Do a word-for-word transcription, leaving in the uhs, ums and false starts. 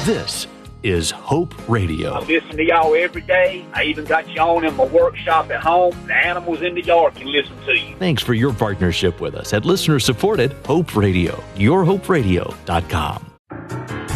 This is Hope Radio. I listen to y'all every day. I even got you on in my workshop at home. The animals in the yard can listen to you. Thanks for your partnership with us at listener-supported Hope Radio. your hope radio dot com.